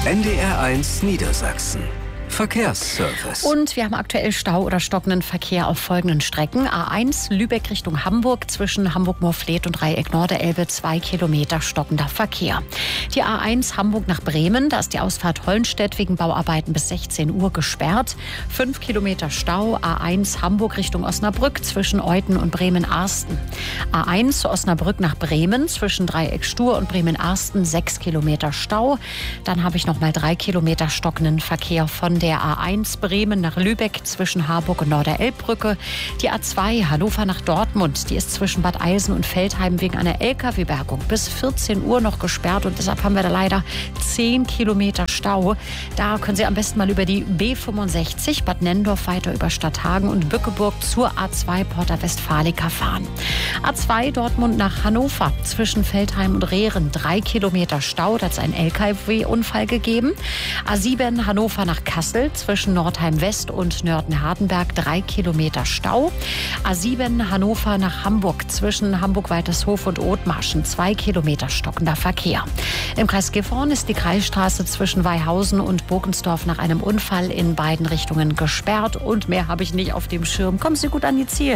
NDR1 Niedersachsen. Verkehrsservice. Und wir haben aktuell Stau oder stockenden Verkehr auf folgenden Strecken. A1 Lübeck Richtung Hamburg zwischen Hamburg-Moorfleet und Dreieck-Norderelbe 2 Kilometer stockender Verkehr. Die A1 Hamburg nach Bremen, da ist die Ausfahrt Hollenstedt wegen Bauarbeiten bis 16 Uhr gesperrt. 5 Kilometer Stau. A1 Hamburg Richtung Osnabrück zwischen Euthen und Bremen-Arsten. A1 Osnabrück nach Bremen zwischen Dreieck-Stur und Bremen-Arsten 6 Kilometer Stau. Dann habe ich noch mal 3 Kilometer stockenden Verkehr von der A1 Bremen nach Lübeck zwischen Harburg und Norderelbbrücke. Die A2 Hannover nach Dortmund, die ist zwischen Bad Eilsen und Veltheim wegen einer LKW-Bergung bis 14 Uhr noch gesperrt und deshalb haben wir da leider 10 Kilometer Stau. Da können Sie am besten mal über die B65 Bad Nennendorf weiter über Stadthagen und Bückeburg zur A2 Porta Westfalica fahren. A2 Dortmund nach Hannover zwischen Veltheim und Rehren 3 Kilometer Stau, da hat es einen LKW-Unfall gegeben. A7 Hannover nach Kassel zwischen Nordheim West und Nörten-Hardenberg 3 Kilometer Stau. A7 Hannover nach Hamburg zwischen Hamburg-Weitershof und Othmarschen 2 Kilometer stockender Verkehr. Im Kreis Gifhorn ist die Kreisstraße zwischen Weihausen und Burgensdorf nach einem Unfall in beiden Richtungen gesperrt. Und mehr habe ich nicht auf dem Schirm. Kommen Sie gut an die Ziel.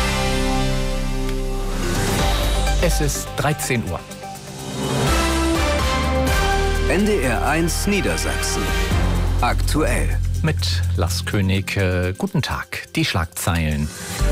Es ist 13 Uhr. NDR1 Niedersachsen. Aktuell. Mit Lars König. Guten Tag. Die Schlagzeilen.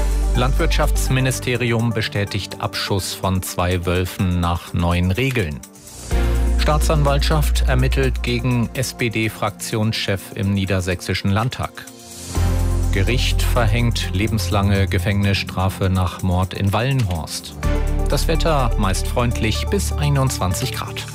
Landwirtschaftsministerium bestätigt Abschuss von 2 Wölfen nach neuen Regeln. Staatsanwaltschaft ermittelt gegen SPD-Fraktionschef im Niedersächsischen Landtag. Gericht verhängt lebenslange Gefängnisstrafe nach Mord in Wallenhorst. Das Wetter meist freundlich bis 21 Grad.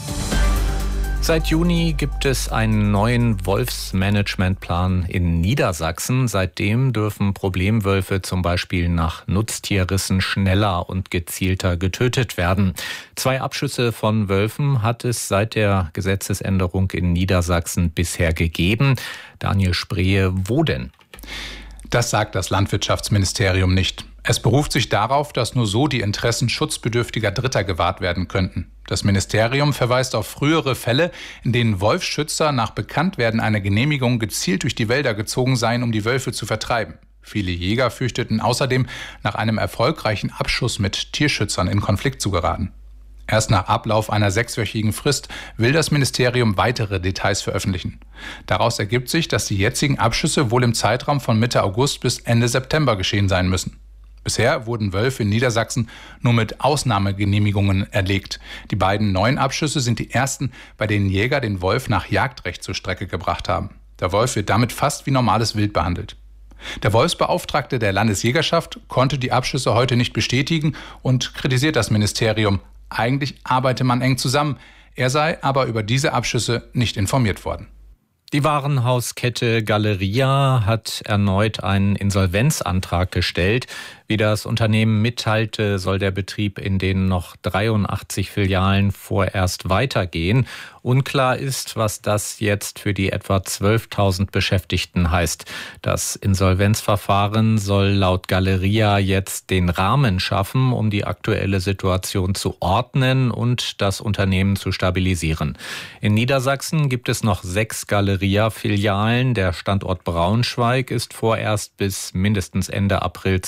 Seit Juni gibt es einen neuen Wolfsmanagementplan in Niedersachsen. Seitdem dürfen Problemwölfe zum Beispiel nach Nutztierrissen schneller und gezielter getötet werden. 2 Abschüsse von Wölfen hat es seit der Gesetzesänderung in Niedersachsen bisher gegeben. Daniel Sprehe, wo denn? Das sagt das Landwirtschaftsministerium nicht. Es beruft sich darauf, dass nur so die Interessen schutzbedürftiger Dritter gewahrt werden könnten. Das Ministerium verweist auf frühere Fälle, in denen Wolfsschützer nach Bekanntwerden einer Genehmigung gezielt durch die Wälder gezogen seien, um die Wölfe zu vertreiben. Viele Jäger fürchteten außerdem, nach einem erfolgreichen Abschuss mit Tierschützern in Konflikt zu geraten. Erst nach Ablauf einer 6-wöchigen Frist will das Ministerium weitere Details veröffentlichen. Daraus ergibt sich, dass die jetzigen Abschüsse wohl im Zeitraum von Mitte August bis Ende September geschehen sein müssen. Bisher wurden Wölfe in Niedersachsen nur mit Ausnahmegenehmigungen erlegt. Die beiden neuen Abschüsse sind die ersten, bei denen Jäger den Wolf nach Jagdrecht zur Strecke gebracht haben. Der Wolf wird damit fast wie normales Wild behandelt. Der Wolfsbeauftragte der Landesjägerschaft konnte die Abschüsse heute nicht bestätigen und kritisiert das Ministerium. Eigentlich arbeite man eng zusammen. Er sei aber über diese Abschüsse nicht informiert worden. Die Warenhauskette Galeria hat erneut einen Insolvenzantrag gestellt. Wie das Unternehmen mitteilte, soll der Betrieb in den noch 83 Filialen vorerst weitergehen. Unklar ist, was das jetzt für die etwa 12.000 Beschäftigten heißt. Das Insolvenzverfahren soll laut Galeria jetzt den Rahmen schaffen, um die aktuelle Situation zu ordnen und das Unternehmen zu stabilisieren. In Niedersachsen gibt es noch 6 Galeria-Filialen. Der Standort Braunschweig ist vorerst bis mindestens Ende April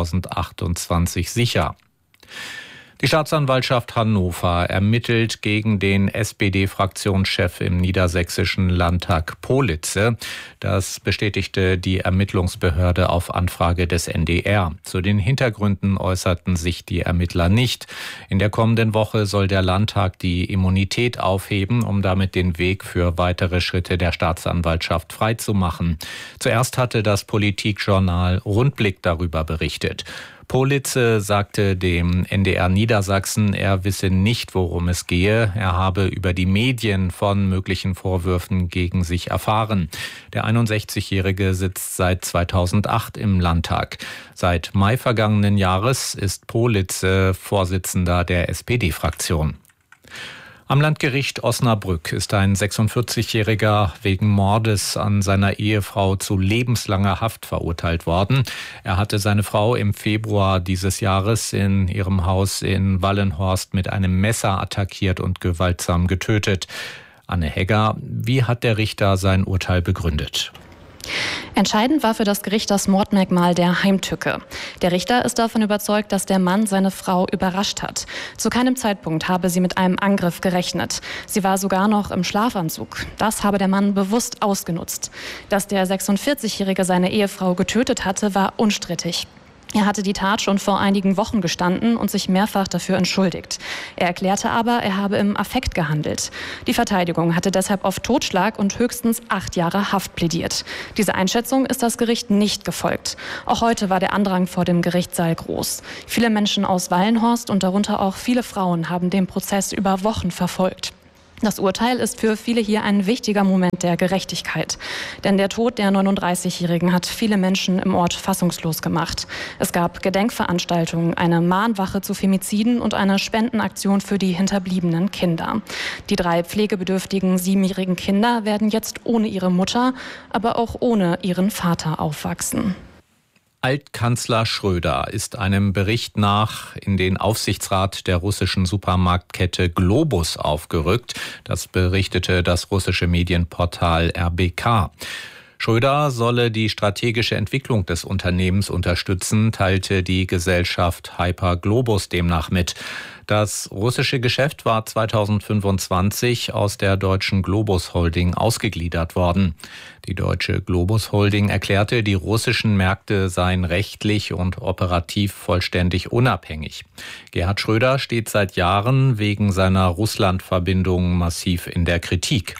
2028 sicher. Die Staatsanwaltschaft Hannover ermittelt gegen den SPD-Fraktionschef im Niedersächsischen Landtag Politze. Das bestätigte die Ermittlungsbehörde auf Anfrage des NDR. Zu den Hintergründen äußerten sich die Ermittler nicht. In der kommenden Woche soll der Landtag die Immunität aufheben, um damit den Weg für weitere Schritte der Staatsanwaltschaft freizumachen. Zuerst hatte das Politikjournal Rundblick darüber berichtet. Politze sagte dem NDR Niedersachsen, er wisse nicht, worum es gehe. Er habe über die Medien von möglichen Vorwürfen gegen sich erfahren. Der 61-Jährige sitzt seit 2008 im Landtag. Seit Mai vergangenen Jahres ist Politze Vorsitzender der SPD-Fraktion. Am Landgericht Osnabrück ist ein 46-Jähriger wegen Mordes an seiner Ehefrau zu lebenslanger Haft verurteilt worden. Er hatte seine Frau im Februar dieses Jahres in ihrem Haus in Wallenhorst mit einem Messer attackiert und gewaltsam getötet. Anne Hegger, wie hat der Richter sein Urteil begründet? Entscheidend war für das Gericht das Mordmerkmal der Heimtücke. Der Richter ist davon überzeugt, dass der Mann seine Frau überrascht hat. Zu keinem Zeitpunkt habe sie mit einem Angriff gerechnet. Sie war sogar noch im Schlafanzug. Das habe der Mann bewusst ausgenutzt. Dass der 46-Jährige seine Ehefrau getötet hatte, war unstrittig. Er hatte die Tat schon vor einigen Wochen gestanden und sich mehrfach dafür entschuldigt. Er erklärte aber, er habe im Affekt gehandelt. Die Verteidigung hatte deshalb auf Totschlag und höchstens 8 Jahre Haft plädiert. Diese Einschätzung ist das Gericht nicht gefolgt. Auch heute war der Andrang vor dem Gerichtssaal groß. Viele Menschen aus Wallenhorst und darunter auch viele Frauen haben den Prozess über Wochen verfolgt. Das Urteil ist für viele hier ein wichtiger Moment der Gerechtigkeit. Denn der Tod der 39-Jährigen hat viele Menschen im Ort fassungslos gemacht. Es gab Gedenkveranstaltungen, eine Mahnwache zu Femiziden und eine Spendenaktion für die hinterbliebenen Kinder. Die 3 pflegebedürftigen 7-jährigen Kinder werden jetzt ohne ihre Mutter, aber auch ohne ihren Vater aufwachsen. Altkanzler Schröder ist einem Bericht nach in den Aufsichtsrat der russischen Supermarktkette Globus aufgerückt. Das berichtete das russische Medienportal RBK. Schröder solle die strategische Entwicklung des Unternehmens unterstützen, teilte die Gesellschaft Hyper Globus demnach mit. Das russische Geschäft war 2025 aus der deutschen Globus Holding ausgegliedert worden. Die deutsche Globus Holding erklärte, die russischen Märkte seien rechtlich und operativ vollständig unabhängig. Gerhard Schröder steht seit Jahren wegen seiner Russland-Verbindungen massiv in der Kritik.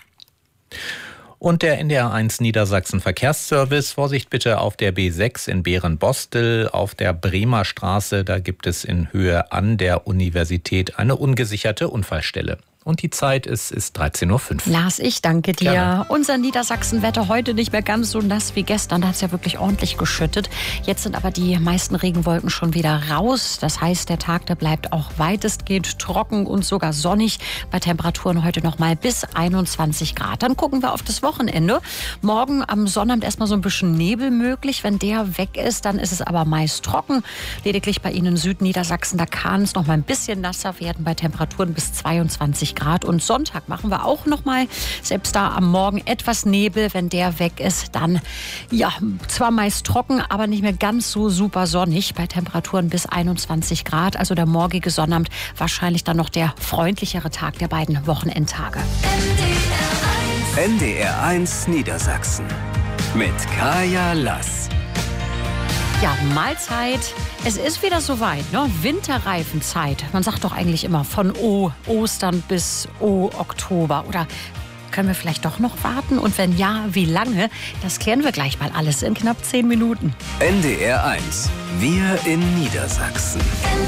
Und der NDR1 Niedersachsen Verkehrsservice. Vorsicht bitte auf der B6 in Beerenbostel, auf der Bremer Straße. Da gibt es in Höhe an der Universität eine ungesicherte Unfallstelle. Und die Zeit ist 13:05 Uhr. Lars, ich danke dir. Gerne. Unser Niedersachsenwetter heute nicht mehr ganz so nass wie gestern. Da hat es ja wirklich ordentlich geschüttet. Jetzt sind aber die meisten Regenwolken schon wieder raus. Das heißt, der Tag, der bleibt auch weitestgehend trocken und sogar sonnig. Bei Temperaturen heute noch mal bis 21 Grad. Dann gucken wir auf das Wochenende. Morgen am Sonnabend erstmal so ein bisschen Nebel möglich. Wenn der weg ist, dann ist es aber meist trocken. Lediglich bei Ihnen in Südniedersachsen, da kann es noch mal ein bisschen nasser werden bei Temperaturen bis 22 Grad. Und Sonntag machen wir auch noch mal, selbst da am Morgen etwas Nebel. Wenn der weg ist, dann ja, zwar meist trocken, aber nicht mehr ganz so super sonnig bei Temperaturen bis 21 Grad. Also der morgige Sonnabend wahrscheinlich dann noch der freundlichere Tag der beiden Wochenendtage. NDR1 Niedersachsen mit Kaya Lass. Ja, Mahlzeit. Es ist wieder soweit, ne? Winterreifenzeit. Man sagt doch eigentlich immer von Ostern bis Oktober. Oder können wir vielleicht doch noch warten? Und wenn ja, wie lange? Das klären wir gleich mal alles in knapp 10 Minuten. NDR1. Wir in Niedersachsen.